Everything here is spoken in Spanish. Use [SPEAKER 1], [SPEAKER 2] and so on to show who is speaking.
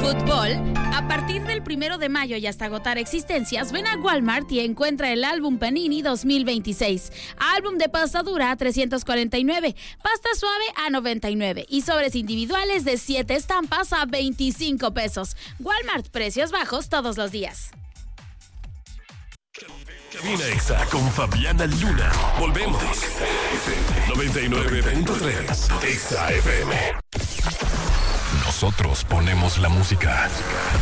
[SPEAKER 1] Fútbol. A partir del 1 de mayo y hasta agotar existencias, ven a Walmart y encuentra el álbum Panini 2026. Álbum de pasta dura a $349, pasta suave a $99 y sobres individuales de 7 estampas a $25. Walmart, precios bajos todos los días.
[SPEAKER 2] Cabina Exa con Fabiana Luna. Volvemos. 99.3 Exa FM. Nosotros ponemos la música.